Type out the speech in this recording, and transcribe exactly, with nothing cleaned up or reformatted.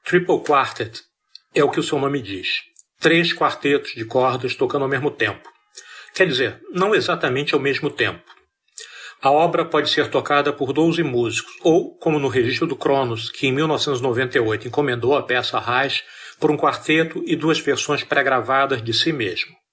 Triple quartet é o que o seu nome diz. Três quartetos de cordas tocando ao mesmo tempo. Quer dizer, não exatamente ao mesmo tempo. A obra pode ser tocada por doze músicos, ou, como no registro do Cronos, que em mil novecentos e noventa e oito encomendou a peça a Reich, por um quarteto e duas versões pré-gravadas de si mesmo.